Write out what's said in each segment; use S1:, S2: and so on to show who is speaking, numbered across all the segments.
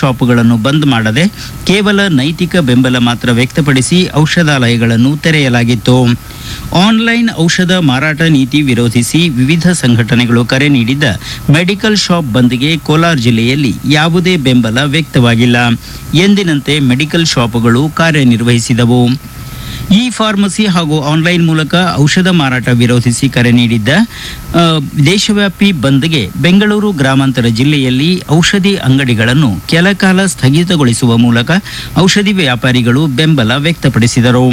S1: ಶಾಪ್ಗಳನ್ನು ಬಂದ್ ಮಾಡದೆ ಕೇವಲ ನೈತಿಕ ಬೆಂಬಲ ಮಾತ್ರ ವ್ಯಕ್ತಪಡಿಸಿ ಔಷಧಾಲಯಗಳನ್ನು ತೆರೆಯಲಾಗಿತ್ತು. ಆನ್ಲೈನ್ ಔಷಧ ಮಾರಾಟ ನೀತಿ ವಿರೋಧಿಸಿ ವಿವಿಧ ಸಂಘಟನೆಗಳು ಕರೆ ನೀಡಿದ್ದ ಮೆಡಿಕಲ್ ಶಾಪ್ ಬಂದ್ಗೆ ಕೋಲಾರ ಜಿಲ್ಲೆಯಲ್ಲಿ ಯಾವುದೇ ಬೆಂಬಲ ವ್ಯಕ್ತವಾಗಿಲ್ಲ. ಎಂದಿನಂತೆ ಮೆಡಿಕಲ್ ಶಾಪ್ಗಳು ಕಾರ್ಯನಿರ್ವಹಿಸಿದವು. ಇ ಫಾರ್ಮಸಿ ಹಾಗೂ ಆನ್ಲೈನ್ ಮೂಲಕ ಔಷಧ ಮಾರಾಟ ವಿರೋಧಿಸಿ ಕರೆ ನೀಡಿದ್ದ ದೇಶವ್ಯಾಪಿ ಬಂದ್ಗೆ ಬೆಂಗಳೂರು ಗ್ರಾಮಾಂತರ ಜಿಲ್ಲೆಯಲ್ಲಿ ಔಷಧಿ ಅಂಗಡಿಗಳನ್ನು ಕೆಲಕಾಲ ಸ್ಥಗಿತಗೊಳಿಸುವ ಮೂಲಕ ಔಷಧಿ ವ್ಯಾಪಾರಿಗಳು ಬೆಂಬಲ ವ್ಯಕ್ತಪಡಿಸಿದರು.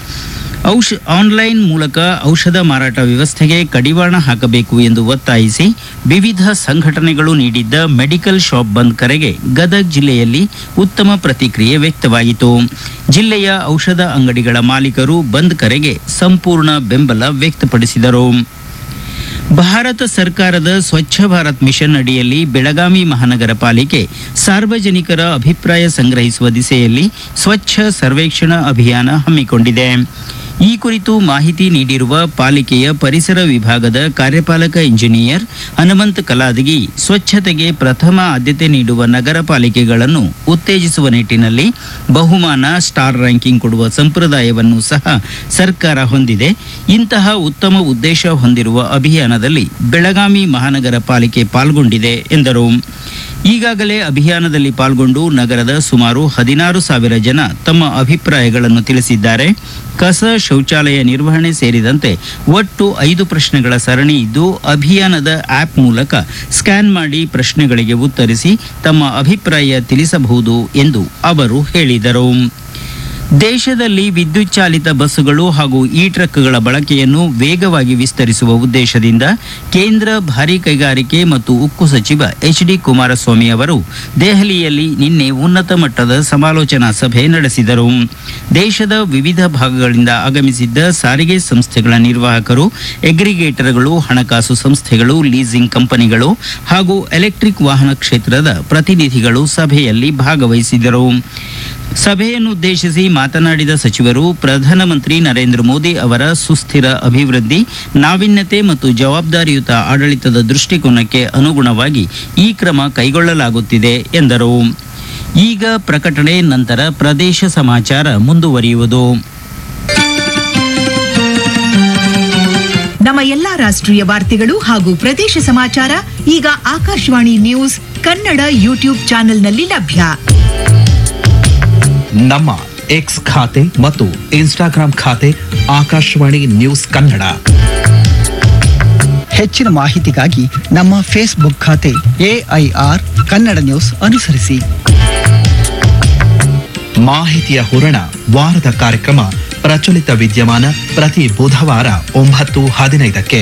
S1: ಆನ್ಲೈನ್ ಮೂಲಕ ಔಷಧ ಮಾರಾಟ ವ್ಯವಸ್ಥೆಗೆ ಕಡಿವಾಣ ಹಾಕಬೇಕು ಎಂದು ಒತ್ತಾಯಿಸಿ ವಿವಿಧ ಸಂಘಟನೆಗಳು ನೀಡಿದ್ದ ಮೆಡಿಕಲ್ ಶಾಪ್ ಬಂದ್ ಕರೆಗೆ ಗದಗ ಜಿಲ್ಲೆಯಲ್ಲಿ ಉತ್ತಮ ಪ್ರತಿಕ್ರಿಯೆ ವ್ಯಕ್ತವಾಯಿತು. ಜಿಲ್ಲೆಯ ಔಷಧ ಅಂಗಡಿಗಳ ಮಾಲೀಕರು ಬಂದ್ ಕರೆಗೆ ಸಂಪೂರ್ಣ ಬೆಂಬಲ ವ್ಯಕ್ತಪಡಿಸಿದರು. ಭಾರತ ಸರ್ಕಾರದ ಸ್ವಚ್ಛ ಭಾರತ್ ಮಿಷನ್ ಅಡಿಯಲ್ಲಿ ಬೆಳಗಾವಿ ಮಹಾನಗರ ಪಾಲಿಕೆ ಸಾರ್ವಜನಿಕರ ಅಭಿಪ್ರಾಯ ಸಂಗ್ರಹಿಸುವ ದಿಸೆಯಲ್ಲಿ ಸ್ವಚ್ಛ ಸರ್ವೇಕ್ಷಣಾ ಅಭಿಯಾನ ಹಮ್ಮಿಕೊಂಡಿದೆ. ಈ ಕುರಿತು ಮಾಹಿತಿ ನೀಡಿರುವ ಪಾಲಿಕೆಯ ಪರಿಸರ ವಿಭಾಗದ ಕಾರ್ಯಪಾಲಕ ಇಂಜಿನಿಯರ್ ಹನುಮಂತ ಕಲಾದಗಿ, ಸ್ವಚ್ಛತೆಗೆ ಪ್ರಥಮ ಆದ್ಯತೆ ನೀಡುವ ನಗರ ಪಾಲಿಕೆಗಳನ್ನು ಉತ್ತೇಜಿಸುವ ನಿಟ್ಟಿನಲ್ಲಿ ಬಹುಮಾನ ಸ್ಟಾರ್ ರ್ಯಾಂಕಿಂಗ್ ಕೊಡುವ ಸಂಪ್ರದಾಯವನ್ನು ಸಹ ಸರ್ಕಾರ ಹೊಂದಿದೆ. ಇಂತಹ ಉತ್ತಮ ಉದ್ದೇಶ ಹೊಂದಿರುವ ಅಭಿಯಾನದಲ್ಲಿ ಬೆಳಗಾವಿ ಮಹಾನಗರ ಪಾಲಿಕೆ ಪಾಲ್ಗೊಂಡಿದೆ ಎಂದರು. ಈಗಾಗಲೇ ಅಭಿಯಾನದಲ್ಲಿ ಪಾಲ್ಗೊಂಡು ನಗರದ ಸುಮಾರು 16,000 ಜನ ತಮ್ಮ ಅಭಿಪ್ರಾಯಗಳನ್ನು ತಿಳಿಸಿದ್ದಾರೆ. ಕಸ, ಶೌಚಾಲಯ ನಿರ್ವಹಣೆ ಸೇರಿದಂತೆ ಒಟ್ಟು 5 ಪ್ರಶ್ನೆಗಳ ಸರಣಿ ಇದ್ದು, ಅಭಿಯಾನದ ಆಪ್ ಮೂಲಕ ಸ್ಕ್ಯಾನ್ ಮಾಡಿ ಪ್ರಶ್ನೆಗಳಿಗೆ ಉತ್ತರಿಸಿ ತಮ್ಮ ಅಭಿಪ್ರಾಯ ತಿಳಿಸಬಹುದು ಎಂದು ಅವರು ಹೇಳಿದರು. ದೇಶದಲ್ಲಿ ವಿದ್ಯುತ್ ಚಾಲಿತ ಬಸ್ಸುಗಳು ಹಾಗೂ ಇ ಟ್ರಕ್ಗಳ ಬಳಕೆಯನ್ನು ವೇಗವಾಗಿ ವಿಸ್ತರಿಸುವ ಉದ್ದೇಶದಿಂದ ಕೇಂದ್ರ ಭಾರೀ ಕೈಗಾರಿಕೆ ಮತ್ತು ಉಕ್ಕು ಸಚಿವ ಎಚ್.ಡಿ. ಕುಮಾರಸ್ವಾಮಿ ಅವರು ದೆಹಲಿಯಲ್ಲಿ ನಿನ್ನೆ ಉನ್ನತ ಮಟ್ಟದ ಸಮಾಲೋಚನಾ ಸಭೆ ನಡೆಸಿದರು. ದೇಶದ ವಿವಿಧ ಭಾಗಗಳಿಂದ ಆಗಮಿಸಿದ್ದ ಸಾರಿಗೆ ಸಂಸ್ಥೆಗಳ ನಿರ್ವಾಹಕರು, ಎಗ್ರಿಗೇಟರ್ಗಳು, ಹಣಕಾಸು ಸಂಸ್ಥೆಗಳು, ಲೀಸಿಂಗ್ ಕಂಪನಿಗಳು ಹಾಗೂ ಎಲೆಕ್ಟ್ರಿಕ್ ವಾಹನ ಕ್ಷೇತ್ರದ ಪ್ರತಿನಿಧಿಗಳು ಸಭೆಯಲ್ಲಿ ಭಾಗವಹಿಸಿದರು. ಸಭೆಯನ್ನುದ್ದೇಶಿಸಿ ಮಾತನಾಡಿದ ಸಚಿವರು, ಪ್ರಧಾನಮಂತ್ರಿ ನರೇಂದ್ರ ಮೋದಿ ಅವರ ಸುಸ್ಥಿರ ಅಭಿವೃದ್ಧಿ, ನಾವೀನ್ಯತೆ ಮತ್ತು ಜವಾಬ್ದಾರಿಯುತ ಆಡಳಿತದ ದೃಷ್ಟಿಕೋನಕ್ಕೆ ಅನುಗುಣವಾಗಿ ಈ ಕ್ರಮ ಕೈಗೊಳ್ಳಲಾಗುತ್ತಿದೆ ಎಂದರು. ಈಗ ಪ್ರಕಟಣೆ, ನಂತರ ಪ್ರದೇಶ ಸಮಾಚಾರ ಮುಂದುವರಿಯುವುದು.
S2: ನಮ್ಮ ಎಲ್ಲಾ ರಾಷ್ಟ್ರೀಯ ವಾರ್ತೆಗಳು ಹಾಗೂ ಪ್ರದೇಶ ಸಮಾಚಾರ ಈಗ ಆಕಾಶವಾಣಿ ನ್ಯೂಸ್ ಕನ್ನಡ ಯೂಟ್ಯೂಬ್ ಚಾನೆಲ್ನಲ್ಲಿ ಲಭ್ಯ.
S3: ನಮ್ಮ ಎಕ್ಸ್ ಖಾತೆ ಮತ್ತು ಇನ್ಸ್ಟಾಗ್ರಾಂ ಖಾತೆ ಆಕಾಶವಾಣಿ ನ್ಯೂಸ್ ಕನ್ನಡ.
S4: ಹೆಚ್ಚಿನ ಮಾಹಿತಿಗಾಗಿ ನಮ್ಮ ಫೇಸ್ಬುಕ್ ಖಾತೆ AIR ಕನ್ನಡ ನ್ಯೂಸ್ ಅನುಸರಿಸಿ.
S3: ಮಾಹಿತಿಯ ಹೂರಣ, ವಾರದ ಕಾರ್ಯಕ್ರಮ ಪ್ರಚಲಿತ ವಿದ್ಯಮಾನ ಪ್ರತಿ ಬುಧವಾರ 9:15ಕ್ಕೆ.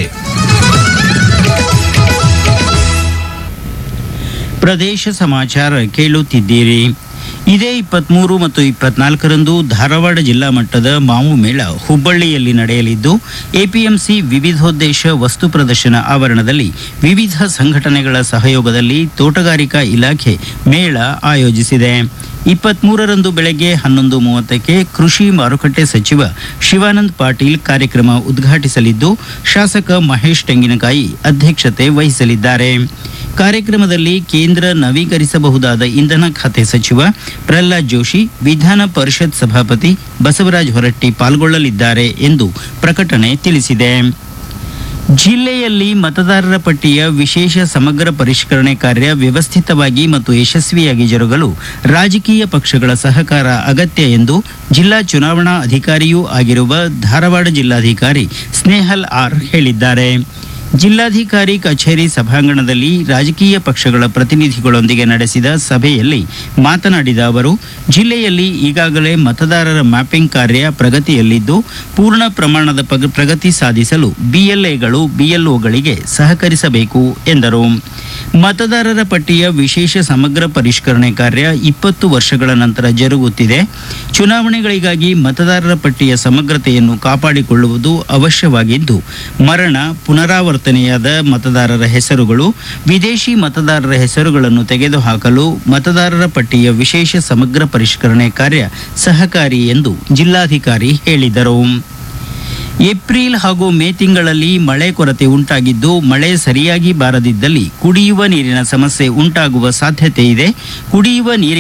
S1: ಪ್ರದೇಶ ಸಮಾಚಾರ ಕೇಳುತ್ತಿದ್ದೀರಿ. ಇದೇ 23 ಮತ್ತು 24ರಂದು ಧಾರವಾಡ ಜಿಲ್ಲಾ ಮಟ್ಟದ ಮಾವು ಮೇಳ ಹುಬ್ಬಳ್ಳಿಯಲ್ಲಿ ನಡೆಯಲಿದ್ದು, ಎಪಿಎಂಸಿ ವಿವಿಧೋದ್ದೇಶ ವಸ್ತು ಪ್ರದರ್ಶನ ಆವರಣದಲ್ಲಿ ವಿವಿಧ ಸಂಘಟನೆಗಳ ಸಹಯೋಗದಲ್ಲಿ ತೋಟಗಾರಿಕಾ ಇಲಾಖೆ ಮೇಳ ಆಯೋಜಿಸಿದೆ. 23ರಂದು ಬೆಳಗ್ಗೆ 11:30ಕ್ಕೆ ಕೃಷಿ ಮಾರುಕಟ್ಟೆ ಸಚಿವ ಶಿವಾನಂದ ಪಾಟೀಲ್ ಕಾರ್ಯಕ್ರಮ ಉದ್ಘಾಟಿಸಲಿದ್ದು, ಶಾಸಕ ಮಹೇಶ್ ತೆಂಗಿನಕಾಯಿ ಅಧ್ಯಕ್ಷತೆ ವಹಿಸಲಿದ್ದಾರೆ. ಕಾರ್ಯಕ್ರಮದಲ್ಲಿ ಕೇಂದ್ರ ನವೀಕರಿಸಬಹುದಾದ ಇಂಧನ ಖಾತೆ ಸಚಿವ ಪ್ರಹ್ಲಾದ್ ಜೋಶಿ, ವಿಧಾನ ಪರಿಷತ್ ಸಭಾಪತಿ ಬಸವರಾಜ ಹೊರಟ್ಟಿ ಪಾಲ್ಗೊಳ್ಳಲಿದ್ದಾರೆ ಎಂದು ಪ್ರಕಟಣೆ ತಿಳಿಸಿದೆ. ಜಿಲ್ಲೆಯಲ್ಲಿ ಮತದಾರರ ಪಟ್ಟಿಯ ವಿಶೇಷ ಸಮಗ್ರ ಪರಿಷ್ಕರಣೆ ಕಾರ್ಯ ವ್ಯವಸ್ಥಿತವಾಗಿ ಮತ್ತು ಯಶಸ್ವಿಯಾಗಿ ಜರುಗಲು ರಾಜಕೀಯ ಪಕ್ಷಗಳ ಸಹಕಾರ ಅಗತ್ಯ ಎಂದು ಜಿಲ್ಲಾ ಚುನಾವಣಾ ಅಧಿಕಾರಿಯೂ ಆಗಿರುವ ಧಾರವಾಡ ಜಿಲ್ಲಾಧಿಕಾರಿ ಸ್ನೇಹಲ್ ಆರ್ ಹೇಳಿದ್ದಾರೆ. ಜಿಲ್ಲಾಧಿಕಾರಿ ಕಚೇರಿ ಸಭಾಂಗಣದಲ್ಲಿ ರಾಜಕೀಯ ಪಕ್ಷಗಳ ಪ್ರತಿನಿಧಿಗಳೊಂದಿಗೆ ನಡೆಸಿದ ಸಭೆಯಲ್ಲಿ ಮಾತನಾಡಿದ ಅವರು, ಜಿಲ್ಲೆಯಲ್ಲಿ ಈಗಾಗಲೇ ಮತದಾರರ ಮ್ಯಾಪಿಂಗ್ ಕಾರ್ಯ ಪ್ರಗತಿಯಲ್ಲಿದ್ದು, ಪೂರ್ಣ ಪ್ರಮಾಣದ ಪ್ರಗತಿ ಸಾಧಿಸಲು ಬಿಎಲ್ಎಗಳು ಬಿಎಲ್ಒಗಳಿಗೆ ಸಹಕರಿಸಬೇಕು ಎಂದರು. ಮತದಾರರ ಪಟ್ಟಿಯ ವಿಶೇಷ ಸಮಗ್ರ ಪರಿಷ್ಕರಣೆ ಕಾರ್ಯ 20 ವರ್ಷಗಳ ನಂತರ ಜರುಗುತ್ತಿದೆ. ಚುನಾವಣೆಗಳಿಗಾಗಿ ಮತದಾರರ ಪಟ್ಟಿಯ ಸಮಗ್ರತೆಯನ್ನು ಕಾಪಾಡಿಕೊಳ್ಳುವುದು ಅವಶ್ಯವಾಗಿದ್ದು, ಮರಣ, ಪುನರಾವರ್ತನೆಯಾದ ಮತದಾರರ ಹೆಸರುಗಳು, ವಿದೇಶಿ ಮತದಾರರ ಹೆಸರುಗಳನ್ನು ತೆಗೆದುಹಾಕಲು ಮತದಾರರ ಪಟ್ಟಿಯ ವಿಶೇಷ ಸಮಗ್ರ ಪರಿಷ್ಕರಣೆ ಕಾರ್ಯ ಸಹಕಾರಿ ಎಂದು ಜಿಲ್ಲಾಧಿಕಾರಿ ಹೇಳಿದರು. ಏಪ್ರಿಲ್ ಹಾಗೂ ಮೇ ತಿಂಗಳಲ್ಲಿ ಮಳೆ ಕೊರತೆ ಉಂಟಾಗಿದ್ದು, ಮಳೆ ಸರಿಯಾಗಿ ಬಾರದಿದ್ದಲ್ಲಿ ಕುಡಿಯುವ ನೀರಿನ ಸಮಸ್ಯೆ ಉಂಟಾಗುವ ಸಾಧ್ಯತೆ ಇದೆ. ಕುಡಿಯುವ ನೀರಿನ